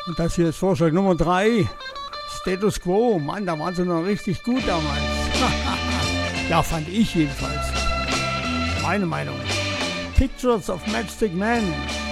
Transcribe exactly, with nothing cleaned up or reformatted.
Und das hier ist Vorschlag Nummer drei. Status Quo. Mann, da waren sie noch richtig gut damals. Ja, fand ich jedenfalls. Meine Meinung. Pictures of Matchstick Man.